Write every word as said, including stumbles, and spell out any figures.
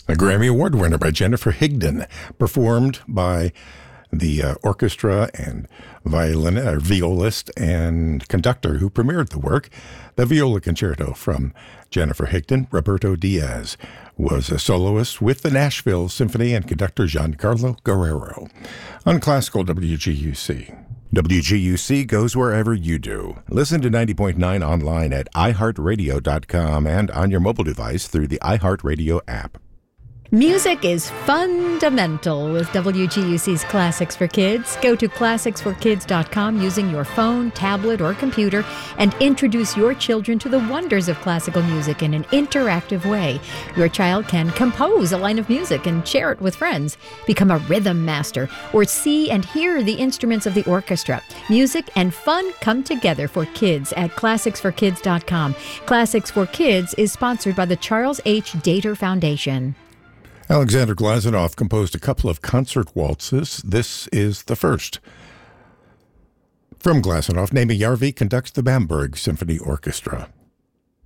A Grammy Award winner by Jennifer Higdon, performed by the uh, orchestra and violin, uh, violist and conductor who premiered the work. The Viola Concerto from Jennifer Higdon. Roberto Diaz was a soloist with the Nashville Symphony and conductor Giancarlo Guerrero on Classical W G U C. W G U C goes wherever you do. Listen to ninety point nine online at i heart radio dot com and on your mobile device through the iHeartRadio app. Music is fundamental with W G U C's Classics for Kids. Go to classics for kids dot com using your phone, tablet, or computer and introduce your children to the wonders of classical music in an interactive way. Your child can compose a line of music and share it with friends, become a rhythm master, or see and hear the instruments of the orchestra. Music and fun come together for kids at classics for kids dot com. Classics for Kids is sponsored by the Charles H. Dater Foundation. Alexander Glazunov composed a couple of concert waltzes. This is the first. From Glazunov, Naomi Yarvi conducts the Bamberg Symphony Orchestra.